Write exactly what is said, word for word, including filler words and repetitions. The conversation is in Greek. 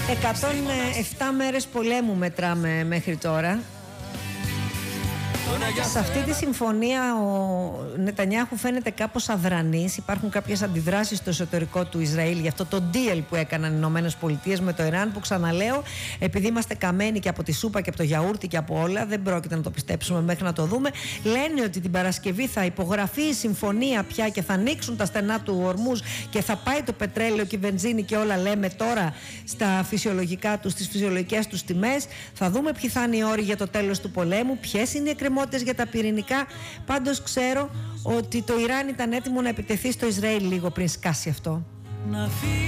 εκατόν επτά μέρες πολέμου μετράμε μέχρι τώρα. Σε αυτή τη συμφωνία ο Νετανιάχου φαίνεται κάπως αδρανής. Υπάρχουν κάποιες αντιδράσεις στο εσωτερικό του Ισραήλ για αυτό το deal που έκαναν οι Ηνωμένες Πολιτείες με το Ιράν, που ξαναλέω, επειδή είμαστε καμένοι και από τη σούπα και από το γιαούρτι και από όλα, δεν πρόκειται να το πιστέψουμε μέχρι να το δούμε. Λένε ότι την Παρασκευή θα υπογραφεί η συμφωνία πια και θα ανοίξουν τα στενά του Ορμούζ και θα πάει το πετρέλαιο και η βενζίνη και όλα, λέμε τώρα, στα φυσιολογικά τους, στις φυσιολογικές τους τιμές. Θα δούμε ποιοι θα είναι οι όροι για το τέλος του πολέμου, ποιες είναι οι εκκρεμότητες για τα πυρηνικά. Πάντως ξέρω ότι το Ιράν ήταν έτοιμο να επιτεθεί στο Ισραήλ λίγο πριν σκάσει αυτό.